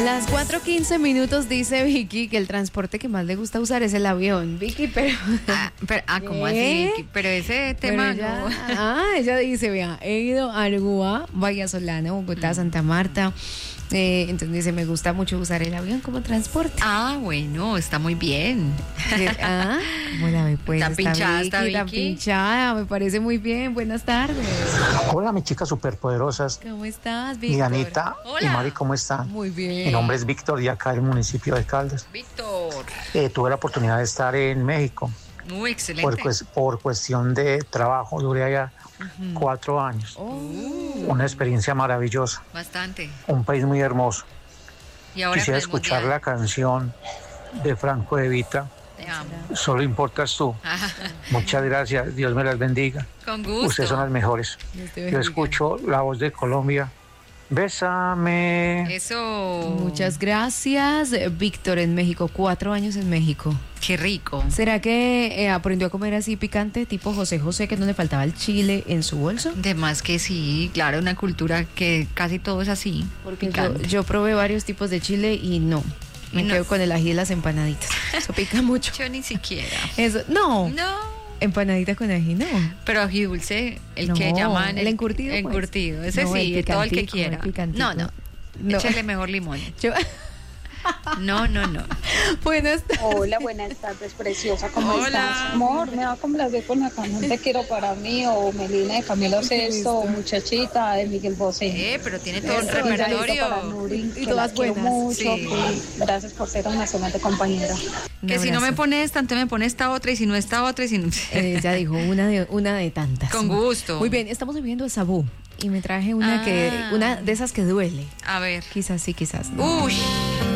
Las 4:15 dice Vicky que el transporte que más le gusta usar es el avión. Vicky, pero... ¿Cómo así, Vicky? Pero ese tema pero no... ella dice, vea, he ido a Aruba, Bahía Solana, Bogotá, Santa Marta. Entonces dice, me gusta mucho usar el avión como transporte. Bueno, está muy bien. ¿Cómo la ve pues? Está pinchada, Está pinchada, me parece muy bien. Buenas tardes. Hola, mis chicas superpoderosas. ¿Cómo estás, Víctor? Y Anita Hola. y Mari, ¿cómo están? Muy bien. Mi nombre es Víctor y acá del municipio de Caldas. Víctor. Tuve la oportunidad de estar en México Muy excelente. por cuestión de trabajo. Duré allá 4 años. Una experiencia maravillosa. Bastante. Un país muy hermoso. Y ahora Quisiera con el escuchar mundial. la canción de Franco De Vita. Te amo. Solo importas tú. Muchas gracias. Dios me las bendiga. Con gusto. Ustedes son las mejores. Yo escucho la voz de Colombia. Bésame. Eso. Muchas gracias, Víctor, en México, 4 años en México. Qué rico. ¿Será que aprendió a comer así picante, tipo José José, que no le faltaba el chile en su bolso? De más que sí, claro, una cultura que casi todo es así. Porque picante. yo probé varios tipos de chile y no. Me No. quedo con el ají de las empanaditas. Eso pica mucho. Yo ni siquiera. Eso, no. No. Empanadita con ají, no. Pero ají dulce, el No, que llaman el encurtido, pues. Encurtido, ese No, sí, el todo el que picantico, quiera. el picantico. No. Échale mejor limón. Yo- No. Buenas tardes. Hola, buenas tardes, preciosa, ¿cómo Hola. estás? Amor, me va a complacer con la canción Te quiero para mí, o Melina de Camilo Sesto, o Muchachita de Miguel Bosé. Pero tiene todo un Eso, un regalito para repertorio. Nuri, Y que todas la quiero buenas. mucho, Sí. que gracias por ser una excelente compañera. Que Un si no me abrazo. pone esta, entonces me pone esta otra, y si no esta otra, y si no... Ya dijo, una de tantas. Con gusto. Muy bien, estamos viviendo el sabú. Y me traje una de esas que duele. A ver. Quizás sí, quizás no. Uy.